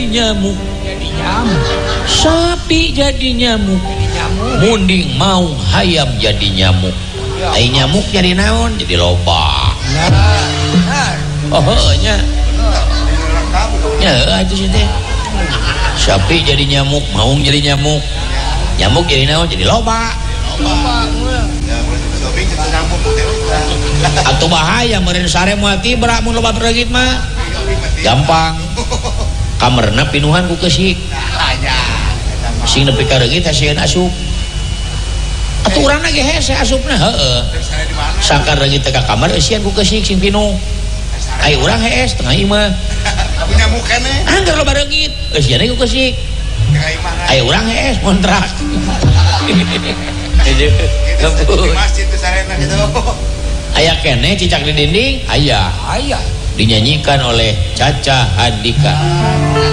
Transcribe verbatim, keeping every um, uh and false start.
nyamuk, jadi nyamuk. sapi jadi nyamuk, Jadi nyamuk. munding mau hayam jadi nyamuk. Ya. Ai nyamuk jadi naon? Jadi loba. Nah, benar. Oh nya. Ya itu sih teh. Sapi jadi nyamuk, maung jadi nyamuk. Nyamuk jadi naon? Jadi loba. Loba. Atuh bahaya meureun sare moal tibra mun loba beregit mah. Gampang. Kamarna pinuhan ku keusik. Sing nepi ka reugit hasieun asup. Atuh urang ge hese asupna heueuh. Sangkan reugit teh ka kamar eusian ku keusik sing pinuh. Ai urang hees tengah imah. Tapi nyamuk keneh. Angger loba reugit eusian ku keusik. Ai urang hees kontrak. Di masjid tuh sarena gitu. Aya keneh cicak di dinding? Aya. Ayah. Dinyanyikan oleh Caca Handika.